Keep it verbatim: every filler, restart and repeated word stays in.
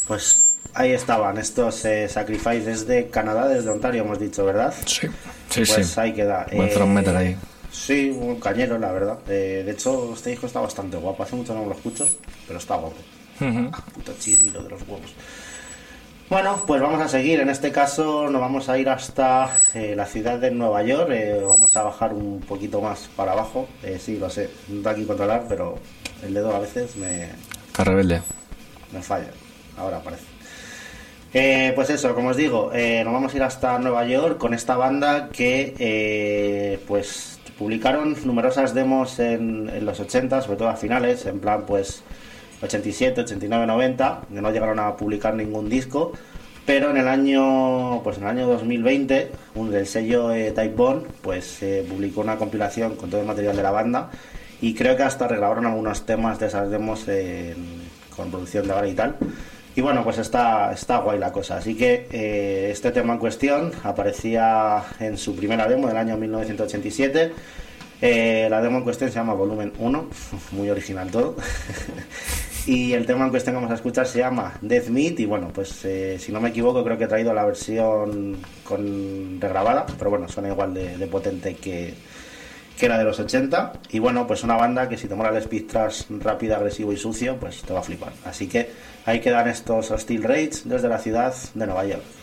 Pues ahí estaban estos eh, Sacrifice desde Canadá, desde Ontario, hemos dicho, ¿verdad? Sí, sí, pues sí. ahí queda. Buen eh, thrash metal ahí. Sí, un cañero, la verdad. Eh, de hecho, este disco está bastante guapo. Hace mucho no lo escucho, pero está guapo. Uh-huh. Ah, puto chirrido de los huevos. Bueno, pues vamos a seguir. En este caso nos vamos a ir hasta eh, la ciudad de Nueva York. Eh, vamos a bajar un poquito más para abajo. Eh, sí, lo sé, no está aquí controlar, pero el dedo a veces me... Está rebelde. Me falla. Ahora parece. Eh, pues eso, como os digo, eh, nos vamos a ir hasta Nueva York con esta banda que eh, pues publicaron numerosas demos en, en los ochenta, sobre todo a finales, en plan pues ochenta y siete, ochenta y nueve, noventa, que no llegaron a publicar ningún disco, pero en el año pues en el año dos mil veinte, un del sello eh, Type Bond, pues eh, publicó una compilación con todo el material de la banda y creo que hasta regrabaron algunos temas de esas demos en, con producción de ahora y tal. Y bueno, pues está, está guay la cosa. Así que eh, este tema en cuestión aparecía en su primera demo del año mil novecientos ochenta y siete. Eh, la demo en cuestión se llama Volumen uno, muy original todo. Y el tema en cuestión que vamos a escuchar se llama Death Meat. Y bueno, pues eh, si no me equivoco, creo que he traído la versión con regrabada, pero bueno, suena igual de, de potente que, que era de los ochenta. Y bueno, pues una banda que si te mola el speed thrash rápido, agresivo y sucio, pues te va a flipar. Así que ahí quedan estos Hostile Rage desde la ciudad de Nueva York.